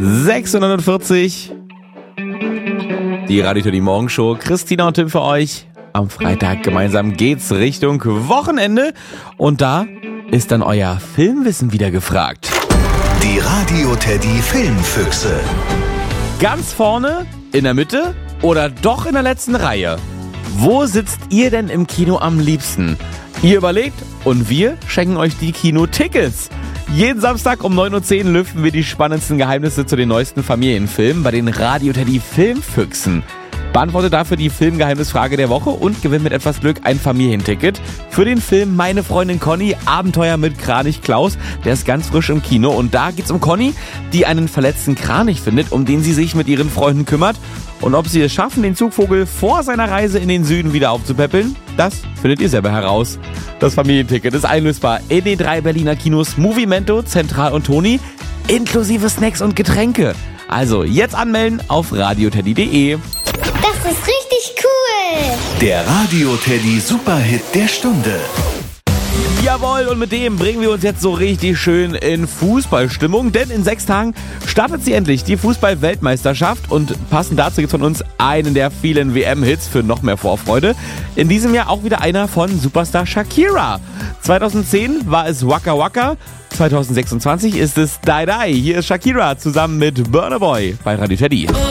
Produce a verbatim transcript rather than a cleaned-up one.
sechshundertvierzig. Die Radio Teddy Morgenshow. Christina und Tim für euch. Am Freitag gemeinsam geht's Richtung Wochenende. Und da ist dann euer Filmwissen wieder gefragt. Die Radio Teddy Filmfüchse. Ganz vorne, in der Mitte oder doch in der letzten Reihe? Wo sitzt ihr denn im Kino am liebsten? Ihr überlegt und wir schenken euch die Kinotickets. Jeden Samstag um neun Uhr zehn lüften wir die spannendsten Geheimnisse zu den neuesten Familienfilmen bei den Radio Teddy Filmfüchsen. Beantworte dafür die Filmgeheimnisfrage der Woche und gewinne mit etwas Glück ein Familienticket für den Film Meine Freundin Conny, Abenteuer mit Kranich Klaus. Der ist ganz frisch im Kino und da geht's um Conny, die einen verletzten Kranich findet, um den sie sich mit ihren Freunden kümmert. Und ob sie es schaffen, den Zugvogel vor seiner Reise in den Süden wieder aufzupäppeln, das findet ihr selber heraus. Das Familienticket ist einlösbar in den drei Berliner Kinos Movimento, Zentral und Toni, inklusive Snacks und Getränke. Also jetzt anmelden auf radioteddy punkt de. Das ist richtig cool. Der Radio Teddy Superhit der Stunde. Jawohl, und mit dem bringen wir uns jetzt so richtig schön in Fußballstimmung, denn in sechs Tagen startet sie endlich, die Fußball-Weltmeisterschaft, und passend dazu gibt es von uns einen der vielen W M-Hits für noch mehr Vorfreude. In diesem Jahr auch wieder einer von Superstar Shakira. zweitausendzehn war es Waka Waka, zweitausendsechsundzwanzig ist es Die Die. Hier ist Shakira zusammen mit Burna Boy bei Radio Teddy.